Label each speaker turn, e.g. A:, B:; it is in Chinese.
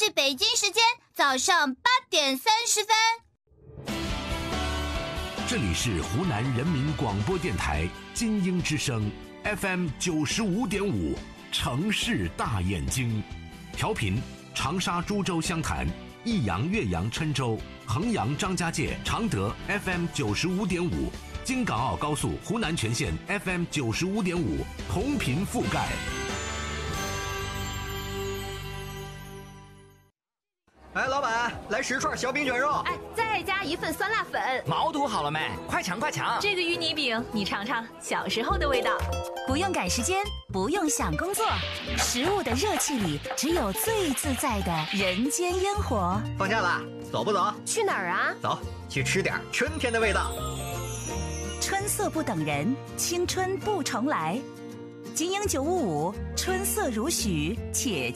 A: 是北京时间早上8:30。
B: 这里是湖南人民广播电台金鹰之声 FM 95.5城市大眼睛，调频长沙、株洲、湘潭、益阳、岳阳、郴州、衡阳、张家界、常德 FM 95.5，京港澳高速湖南全线 FM 95.5，同频覆盖。
C: 哎，老板，来10串小饼卷肉。
D: 哎，再加1份酸辣粉。
E: 毛肚好了没？快抢快抢！
D: 这个芋泥饼，你尝尝小时候的味道。
F: 不用赶时间，不用想工作，食物的热气里只有最自在的人间烟火。
C: 放假了，走不走？
D: 去哪儿啊？
C: 走，去吃点春天的味道。
F: 春色不等人，青春不重来。金鹰955，春色如许，且